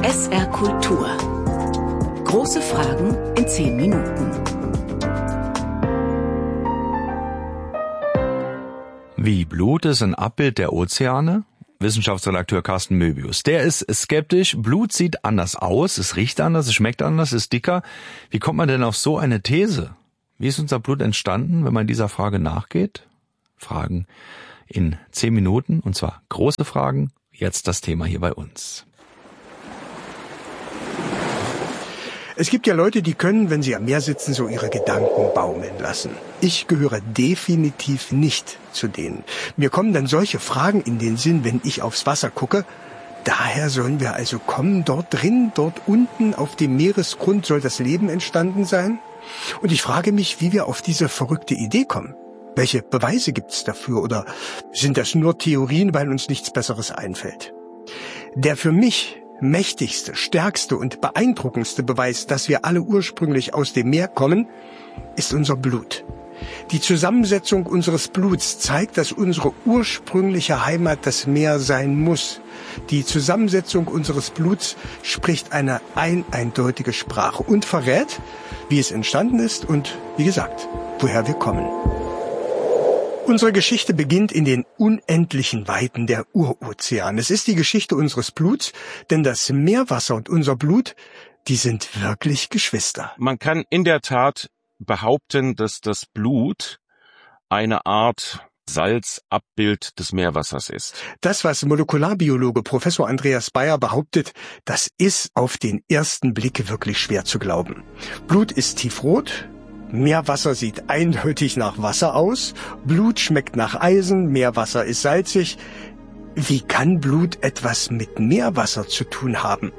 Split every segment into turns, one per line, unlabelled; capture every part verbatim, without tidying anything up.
S R Kultur. Große Fragen in zehn Minuten.
Wie Blut ist ein Abbild der Ozeane? Wissenschaftsredakteur Carsten Möbius. Der ist skeptisch. Blut sieht anders aus, es riecht anders, es schmeckt anders, es ist dicker. Wie kommt man denn auf so eine These? Wie ist unser Blut entstanden, wenn man dieser Frage nachgeht? Fragen in zehn Minuten, und zwar große Fragen. Jetzt das Thema hier bei uns.
Es gibt ja Leute, die können, wenn sie am Meer sitzen, so ihre Gedanken baumeln lassen. Ich gehöre definitiv nicht zu denen. Mir kommen dann solche Fragen in den Sinn, wenn ich aufs Wasser gucke. Daher sollen wir also kommen, dort drin, dort unten auf dem Meeresgrund soll das Leben entstanden sein? Und ich frage mich, wie wir auf diese verrückte Idee kommen. Welche Beweise gibt's dafür? Oder sind das nur Theorien, weil uns nichts Besseres einfällt? Der für mich mächtigste, stärkste und beeindruckendste Beweis, dass wir alle ursprünglich aus dem Meer kommen, ist unser Blut. Die Zusammensetzung unseres Bluts zeigt, dass unsere ursprüngliche Heimat das Meer sein muss. Die Zusammensetzung unseres Bluts spricht eine ein eindeutige Sprache und verrät, wie es entstanden ist und, wie gesagt, woher wir kommen. Unsere Geschichte beginnt in den unendlichen Weiten der Urozeane. Es ist die Geschichte unseres Bluts, denn das Meerwasser und unser Blut, die sind wirklich Geschwister.
Man kann in der Tat behaupten, dass das Blut eine Art Salzabbild des Meerwassers ist.
Das, was Molekularbiologe Professor Andreas Bayer behauptet, das ist auf den ersten Blick wirklich schwer zu glauben. Blut ist tiefrot, Meerwasser sieht eindeutig nach Wasser aus, Blut schmeckt nach Eisen, Meerwasser ist salzig. Wie kann Blut etwas mit Meerwasser zu tun haben?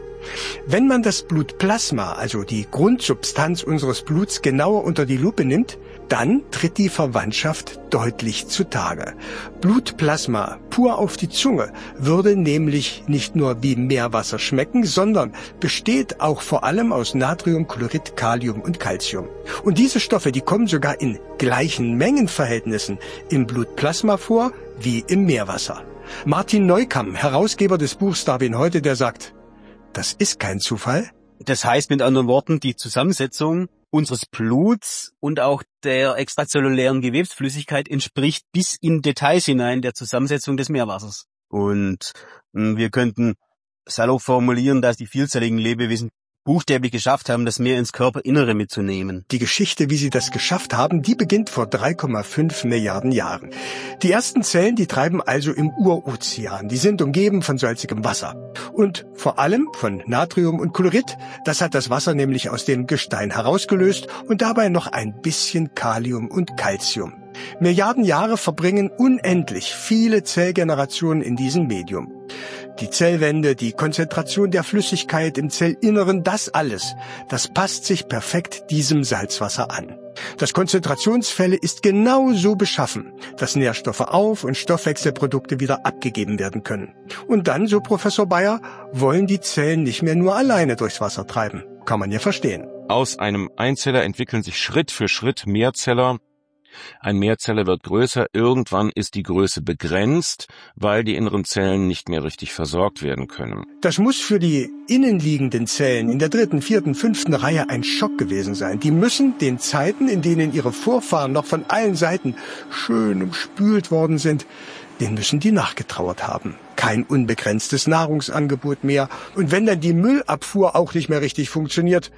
Wenn man das Blutplasma, also die Grundsubstanz unseres Bluts, genauer unter die Lupe nimmt, dann tritt die Verwandtschaft deutlich zutage. Blutplasma pur auf die Zunge würde nämlich nicht nur wie Meerwasser schmecken, sondern besteht auch vor allem aus Natriumchlorid, Kalium und Calcium. Und diese Stoffe, die kommen sogar in gleichen Mengenverhältnissen im Blutplasma vor wie im Meerwasser. Martin Neukamm, Herausgeber des Buchs Darwin heute, der sagt, das ist kein Zufall.
Das heißt mit anderen Worten, die Zusammensetzung unseres Bluts und auch der extrazellulären Gewebsflüssigkeit entspricht bis in Details hinein der Zusammensetzung des Meerwassers. Und mh, wir könnten salopp formulieren, dass die vielzelligen Lebewesen buchstäblich geschafft haben, das Meer ins Körperinnere mitzunehmen.
Die Geschichte, wie sie das geschafft haben, die beginnt vor drei Komma fünf Milliarden Jahren. Die ersten Zellen, die treiben also im Urozean. Die sind umgeben von salzigem Wasser. Und vor allem von Natrium und Chlorid. Das hat das Wasser nämlich aus dem Gestein herausgelöst und dabei noch ein bisschen Kalium und Calcium. Milliarden Jahre verbringen unendlich viele Zellgenerationen in diesem Medium. Die Zellwände, die Konzentration der Flüssigkeit im Zellinneren, das alles, das passt sich perfekt diesem Salzwasser an. Das Konzentrationsfälle ist genau so beschaffen, dass Nährstoffe auf- und Stoffwechselprodukte wieder abgegeben werden können. Und dann, so Professor Bayer, wollen die Zellen nicht mehr nur alleine durchs Wasser treiben. Kann man ja verstehen.
Aus einem Einzeller entwickeln sich Schritt für Schritt Mehrzeller. Ein Mehrzeller wird größer, irgendwann ist die Größe begrenzt, weil die inneren Zellen nicht mehr richtig versorgt werden können.
Das muss für die innenliegenden Zellen in der dritten, vierten, fünften Reihe ein Schock gewesen sein. Die müssen den Zeiten, in denen ihre Vorfahren noch von allen Seiten schön umspült worden sind, den müssen die nachgetrauert haben. Kein unbegrenztes Nahrungsangebot mehr. Und wenn dann die Müllabfuhr auch nicht mehr richtig funktioniert,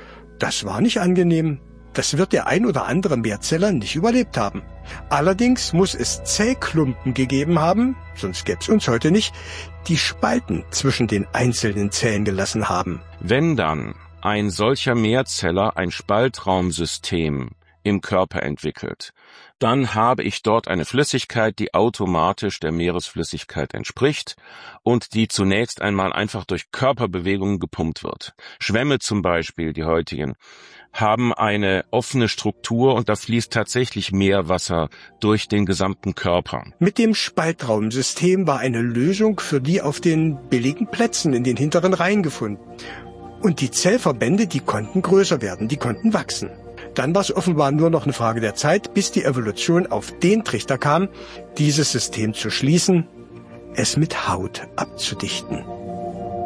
das war nicht angenehm. Das wird der ein oder andere Mehrzeller nicht überlebt haben. Allerdings muss es Zellklumpen gegeben haben, sonst gäbe es uns heute nicht, die Spalten zwischen den einzelnen Zellen gelassen haben.
Wenn dann ein solcher Mehrzeller ein Spaltraumsystem im Körper entwickelt, dann habe ich dort eine Flüssigkeit, die automatisch der Meeresflüssigkeit entspricht und die zunächst einmal einfach durch Körperbewegungen gepumpt wird. Schwämme zum Beispiel, die heutigen, haben eine offene Struktur und da fließt tatsächlich Meerwasser durch den gesamten Körper.
Mit dem Spaltraumsystem war eine Lösung für die auf den billigen Plätzen in den hinteren Reihen gefunden. Und die Zellverbände, die konnten größer werden, die konnten wachsen. Dann war es offenbar nur noch eine Frage der Zeit, bis die Evolution auf den Trichter kam, dieses System zu schließen, es mit Haut abzudichten.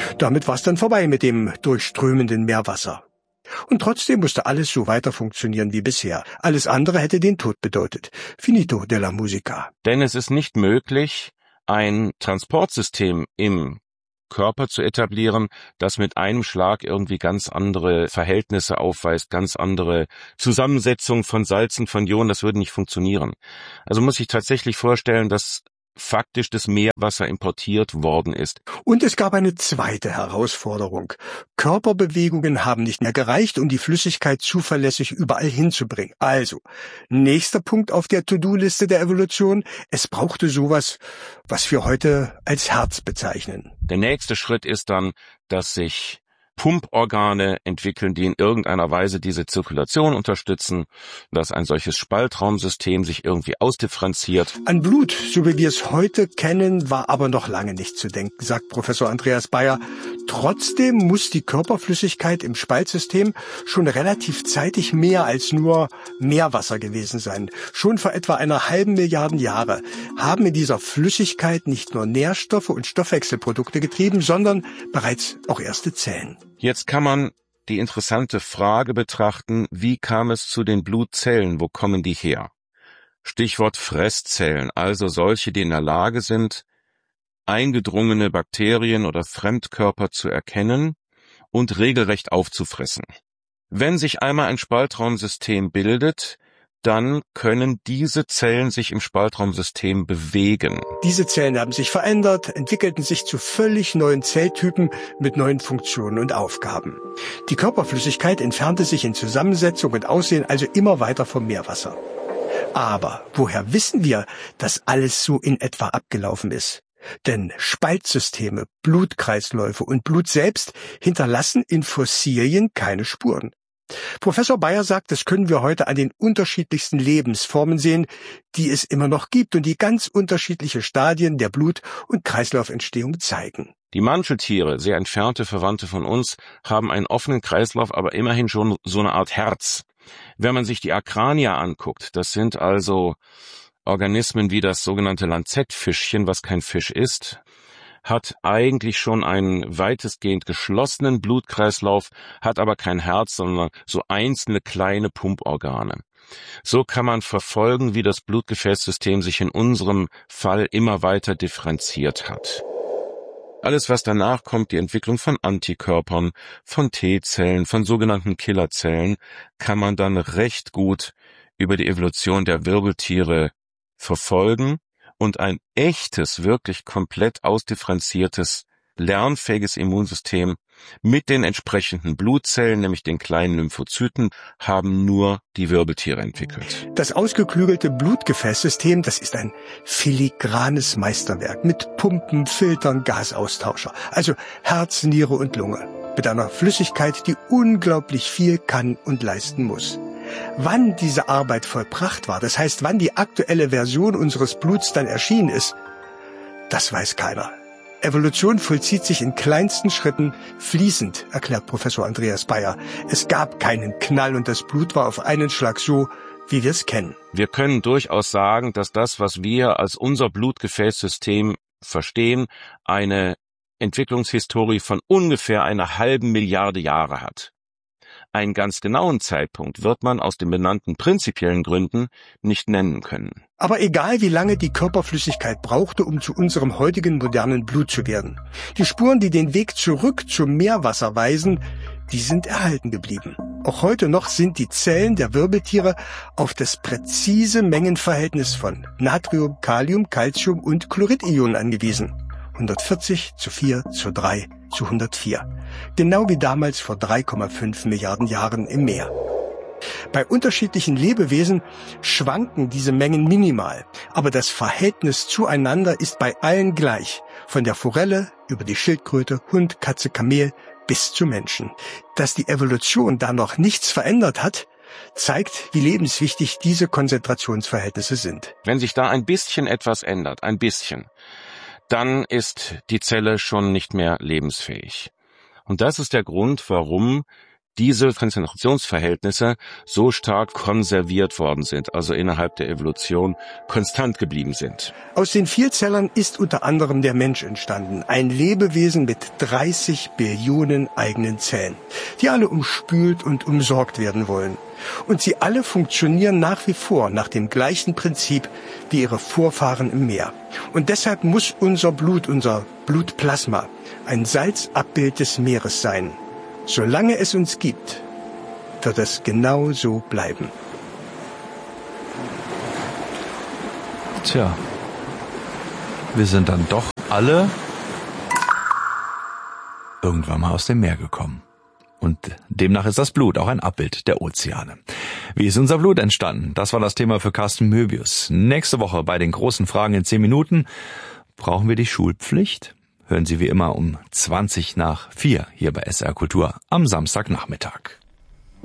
Damit war es dann vorbei mit dem durchströmenden Meerwasser. Und trotzdem musste alles so weiter funktionieren wie bisher. Alles andere hätte den Tod bedeutet. Finito della musica.
Denn es ist nicht möglich, ein Transportsystem im Körper zu etablieren, das mit einem Schlag irgendwie ganz andere Verhältnisse aufweist, ganz andere Zusammensetzung von Salzen, von Ionen, das würde nicht funktionieren. Also muss ich tatsächlich vorstellen, dass faktisch das Meerwasser importiert worden ist.
Und es gab eine zweite Herausforderung. Körperbewegungen haben nicht mehr gereicht, um die Flüssigkeit zuverlässig überall hinzubringen. Also, nächster Punkt auf der To-Do-Liste der Evolution, es brauchte sowas, was wir heute als Herz bezeichnen.
Der nächste Schritt ist dann, dass sich Pumporgane entwickeln, die in irgendeiner Weise diese Zirkulation unterstützen, dass ein solches Spaltraumsystem sich irgendwie ausdifferenziert.
An Blut, so wie wir es heute kennen, war aber noch lange nicht zu denken, sagt Professor Andreas Bayer. Trotzdem muss die Körperflüssigkeit im Spaltsystem schon relativ zeitig mehr als nur Meerwasser gewesen sein. Schon vor etwa einer halben Milliarde Jahre haben in dieser Flüssigkeit nicht nur Nährstoffe und Stoffwechselprodukte getrieben, sondern bereits auch erste Zellen.
Jetzt kann man die interessante Frage betrachten, wie kam es zu den Blutzellen, wo kommen die her? Stichwort Fresszellen, also solche, die in der Lage sind, eingedrungene Bakterien oder Fremdkörper zu erkennen und regelrecht aufzufressen. Wenn sich einmal ein Spaltraumsystem bildet, dann können diese Zellen sich im Spaltraumsystem bewegen.
Diese Zellen haben sich verändert, entwickelten sich zu völlig neuen Zelltypen mit neuen Funktionen und Aufgaben. Die Körperflüssigkeit entfernte sich in Zusammensetzung und Aussehen also immer weiter vom Meerwasser. Aber woher wissen wir, dass alles so in etwa abgelaufen ist? Denn Spaltsysteme, Blutkreisläufe und Blut selbst hinterlassen in Fossilien keine Spuren. Professor Bayer sagt, das können wir heute an den unterschiedlichsten Lebensformen sehen, die es immer noch gibt und die ganz unterschiedliche Stadien der Blut- und Kreislaufentstehung zeigen.
Die Manteltiere, sehr entfernte Verwandte von uns, haben einen offenen Kreislauf, aber immerhin schon so eine Art Herz. Wenn man sich die Akrania anguckt, das sind also Organismen wie das sogenannte Lanzettfischchen, was kein Fisch ist, hat eigentlich schon einen weitestgehend geschlossenen Blutkreislauf, hat aber kein Herz, sondern so einzelne kleine Pumporgane. So kann man verfolgen, wie das Blutgefäßsystem sich in unserem Fall immer weiter differenziert hat. Alles, was danach kommt, die Entwicklung von Antikörpern, von T-Zellen, von sogenannten Killerzellen, kann man dann recht gut über die Evolution der Wirbeltiere verfolgen und ein echtes, wirklich komplett ausdifferenziertes, lernfähiges Immunsystem mit den entsprechenden Blutzellen, nämlich den kleinen Lymphozyten, haben nur die Wirbeltiere entwickelt.
Das ausgeklügelte Blutgefäßsystem, das ist ein filigranes Meisterwerk mit Pumpen, Filtern, Gasaustauscher, also Herz, Niere und Lunge, mit einer Flüssigkeit, die unglaublich viel kann und leisten muss. Wann diese Arbeit vollbracht war, das heißt, wann die aktuelle Version unseres Bluts dann erschienen ist, das weiß keiner. Evolution vollzieht sich in kleinsten Schritten fließend, erklärt Professor Andreas Bayer. Es gab keinen Knall und das Blut war auf einen Schlag so, wie wir es kennen.
Wir können durchaus sagen, dass das, was wir als unser Blutgefäßsystem verstehen, eine Entwicklungshistorie von ungefähr einer halben Milliarde Jahre hat. Einen ganz genauen Zeitpunkt wird man aus den benannten prinzipiellen Gründen nicht nennen können.
Aber egal, wie lange die Körperflüssigkeit brauchte, um zu unserem heutigen modernen Blut zu werden, die Spuren, die den Weg zurück zum Meerwasser weisen, die sind erhalten geblieben. Auch heute noch sind die Zellen der Wirbeltiere auf das präzise Mengenverhältnis von Natrium, Kalium, Calcium und Chloridionen angewiesen. hundertvierzig zu vier zu drei zu hundertvier. Genau wie damals vor drei Komma fünf Milliarden Jahren im Meer. Bei unterschiedlichen Lebewesen schwanken diese Mengen minimal, aber das Verhältnis zueinander ist bei allen gleich, von der Forelle über die Schildkröte, Hund, Katze, Kamel bis zu Menschen. Dass die Evolution da noch nichts verändert hat, zeigt, wie lebenswichtig diese Konzentrationsverhältnisse sind.
Wenn sich da ein bisschen etwas ändert, ein bisschen, dann ist die Zelle schon nicht mehr lebensfähig. Und das ist der Grund, warum diese Konzentrationsverhältnisse so stark konserviert worden sind, also innerhalb der Evolution konstant geblieben sind.
Aus den Vielzellern ist unter anderem der Mensch entstanden, ein Lebewesen mit dreißig Billionen eigenen Zellen, die alle umspült und umsorgt werden wollen. Und sie alle funktionieren nach wie vor nach dem gleichen Prinzip wie ihre Vorfahren im Meer. Und deshalb muss unser Blut, unser Blutplasma, ein Salzabbild des Meeres sein. Solange es uns gibt, wird es genau so bleiben.
Tja, wir sind dann doch alle irgendwann mal aus dem Meer gekommen. Und demnach ist das Blut auch ein Abbild der Ozeane. Wie ist unser Blut entstanden? Das war das Thema für Carsten Möbius. Nächste Woche bei den großen Fragen in zehn Minuten. Brauchen wir die Schulpflicht? Hören Sie wie immer um zwanzig nach vier hier bei S R Kultur am Samstagnachmittag.